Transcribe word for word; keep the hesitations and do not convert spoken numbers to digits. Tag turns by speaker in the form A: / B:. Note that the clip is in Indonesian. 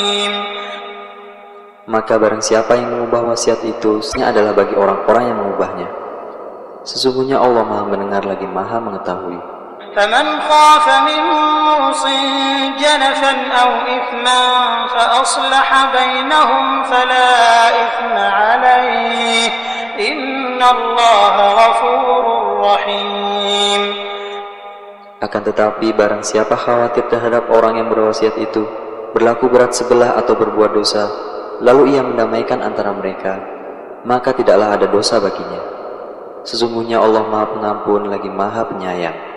A: Maka barang siapa yang mengubah wasiat itu, ini adalah bagi orang-orang yang mengubahnya. Sesungguhnya Allah Maha mendengar lagi Maha mengetahui.
B: فَمَنْ خَافَ مِنْ مُوصٍ جَنَفًا أَوْ إِثْمًا فَأَصْلَحَ بَيْنَهُمْ فَلَا إِثْمَ عَلَيْهِ إِنَّ اللَّهَ غَفُورٌ رَحِيمٌ.
A: Akan tetapi barang siapa khawatir terhadap orang yang berwasiat itu berlaku berat sebelah atau berbuat dosa, lalu ia mendamaikan antara mereka, maka tidaklah ada dosa baginya. Sesungguhnya Allah Maha Pengampun lagi Maha Penyayang.